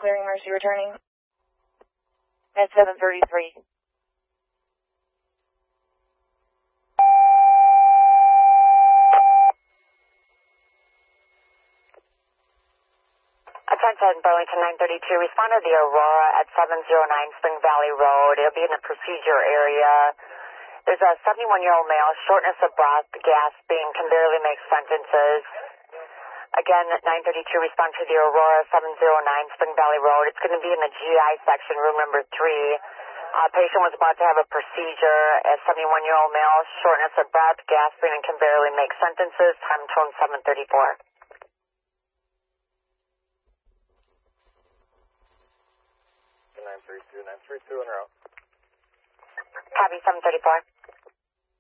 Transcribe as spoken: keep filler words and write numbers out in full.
clearing Mercy returning. At seven thirty-three. Attention, Burlington nine thirty-two. Respond to the Aurora at seven oh nine Spring Valley Road. It'll be in the procedure area. There's a seventy-one-year-old male, shortness of breath, gasping, can barely make sentences. Again, at nine thirty-two, respond to the Aurora, seven oh nine Spring Valley Road. It's going to be in the G I section, room number three. Uh, patient was about to have a procedure. A seventy-one-year-old male, shortness of breath, gasping, and can barely make sentences. Time to him seven thirty-four. nine three two, nine three two, en route. Copy, seven thirty-four.